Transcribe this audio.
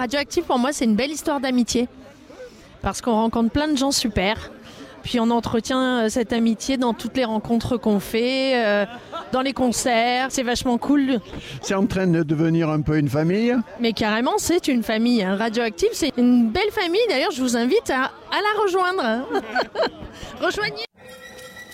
Radioactive, pour moi, c'est une belle histoire d'amitié. Parce qu'on rencontre plein de gens super. Puis on entretient cette amitié dans toutes les rencontres qu'on fait, dans les concerts. C'est vachement cool. C'est en train de devenir un peu une famille. Mais carrément, c'est une famille. Radioactive, c'est une belle famille. D'ailleurs, je vous invite à la rejoindre. Rejoignez